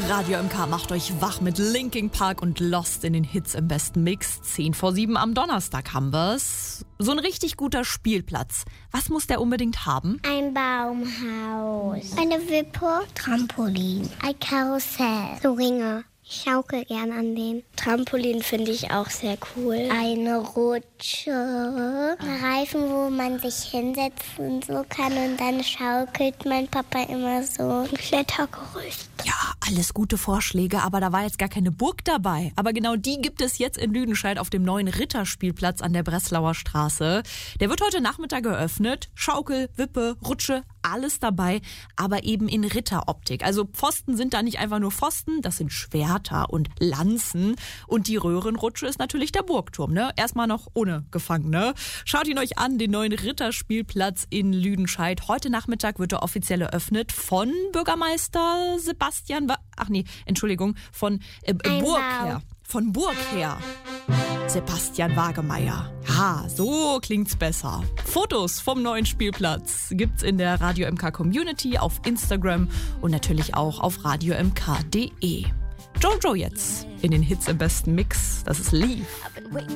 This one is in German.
Radio MK macht euch wach mit Linkin Park und Lost in den Hits im besten Mix. 6:50 am Donnerstag haben wir's. So ein richtig guter Spielplatz. Was muss der unbedingt haben? Ein Baumhaus, eine Wippe, Trampolin, ein Karussell, so Ringe. Ich schaukel gern an den. Trampolin finde ich auch sehr cool. Eine Rutsche, Reifen, wo man sich hinsetzen und so kann. Und dann schaukelt mein Papa immer so ein Klettergerüst. Ja, alles gute Vorschläge, aber da war jetzt gar keine Burg dabei. Aber genau die gibt es jetzt in Lüdenscheid auf dem neuen Ritterspielplatz an der Breslauer Straße. Der wird heute Nachmittag geöffnet. Schaukel, Wippe, Rutsche, alles dabei, aber eben in Ritteroptik. Also Pfosten sind da nicht einfach nur Pfosten, das sind Schwerter und Lanzen. Und die Röhrenrutsche ist natürlich der Burgturm, ne? Erstmal noch ohne Gefangene. Schaut ihn euch an, den neuen Ritterspielplatz in Lüdenscheid. Heute Nachmittag wird er offiziell eröffnet von Bürgermeister von Burg her. Von Burg her. Sebastian Wagemeyer. Ja, so klingt's besser. Fotos vom neuen Spielplatz gibt's in der Radio MK Community auf Instagram und natürlich auch auf radiomk.de. Jojo jetzt in den Hits im besten Mix. Das ist Leave.